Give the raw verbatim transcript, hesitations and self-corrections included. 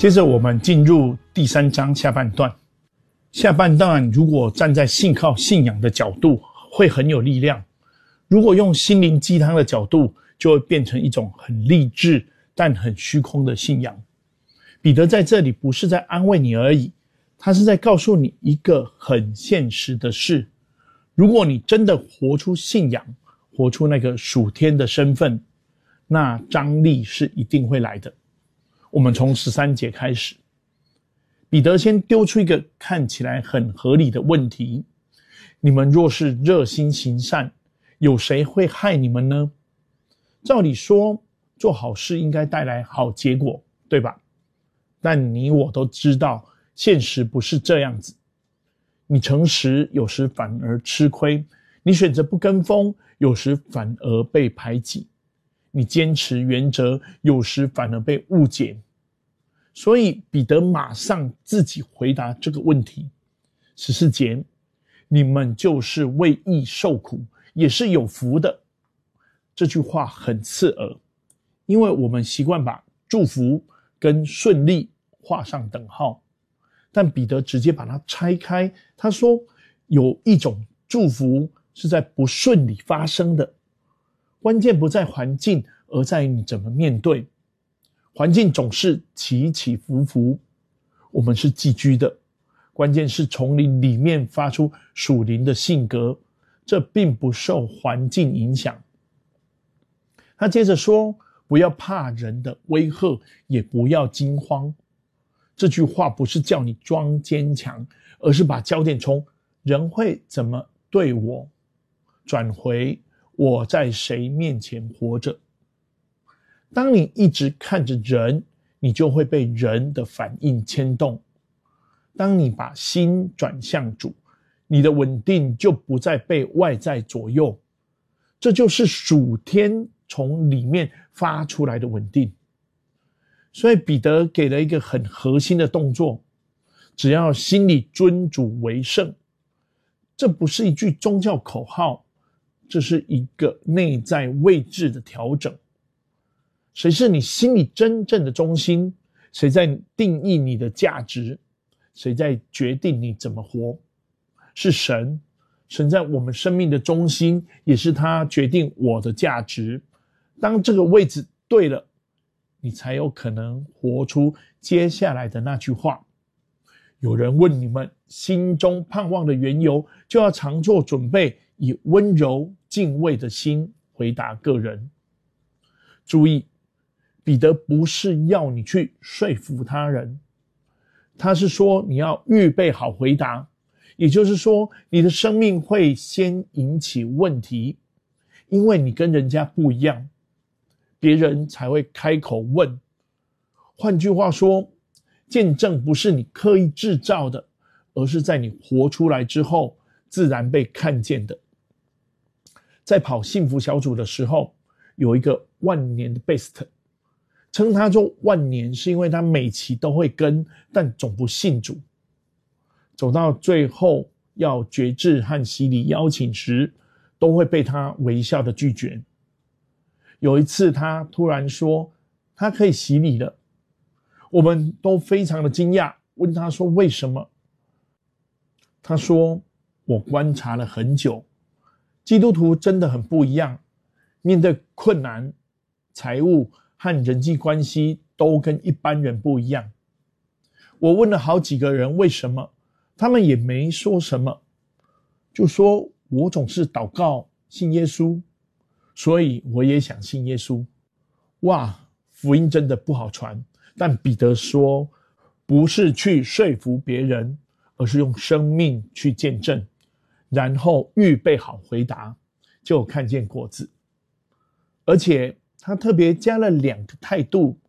接着我们进入第三章下半段。下半段如果站在信靠信仰的角度，会很有力量；如果用心灵鸡汤的角度，就会变成一种很励志但很虚空的信仰。彼得在这里不是在安慰你而已，他是在告诉你一个很现实的事：如果你真的活出信仰，活出那个属天的身份，那张力是一定会来的。我们从十三节开始，彼得先丢出一个看起来很合理的问题：你们若是热心行善，有谁会害你们呢？照理说，做好事应该带来好结果，对吧？但你我都知道，现实不是这样子。你诚实，有时反而吃亏；你选择不跟风，有时反而被排挤；你坚持原则，有时反而被误解。所以彼得马上自己回答这个问题。十四节，你们就是为义受苦，也是有福的。这句话很刺耳，因为我们习惯把祝福跟顺利画上等号，但彼得直接把它拆开。他说有一种祝福是在不顺利发生的，关键不在环境，而在你怎么面对。环境总是起起伏伏，我们是寄居的，关键是从你里面发出属灵的性格，这并不受环境影响。他接着说，不要怕人的威吓，也不要惊慌。这句话不是叫你装坚强，而是把焦点从人会怎么对我转回我在谁面前活着。当你一直看着人，你就会被人的反应牵动。当你把心转向主，你的稳定就不再被外在左右。这就是属天从里面发出来的稳定。所以彼得给了一个很核心的动作，只要心里尊主为圣。这不是一句宗教口号，这是一个内在位置的调整。谁是你心里真正的中心？谁在定义你的价值？谁在决定你怎么活？是神。神在我们生命的中心，也是他决定我的价值。当这个位置对了，你才有可能活出接下来的那句话。有人问你们心中盼望的缘由，就要常做准备，以温柔敬畏的心回答个人。注意，彼得不是要你去说服他人，他是说你要预备好回答。也就是说，你的生命会先引起问题，因为你跟人家不一样，别人才会开口问。换句话说，见证不是你刻意制造的，而是在你活出来之后自然被看见的。在跑幸福小组的时候，有一个万年的 best， 称他做万年是因为他每期都会跟，但总不信主。走到最后要决志和洗礼邀请时，都会被他微笑的拒绝。有一次他突然说他可以洗礼了，我们都非常的惊讶，问他说为什么？他说我观察了很久，基督徒真的很不一样，面对困难、财务和人际关系都跟一般人不一样。我问了好几个人为什么，他们也没说什么，就说我总是祷告信耶稣，所以我也想信耶稣。哇，福音真的不好传，但彼得说，不是去说服别人，而是用生命去见证，然后预备好回答，就看见果子。而且他特别加了两个态度，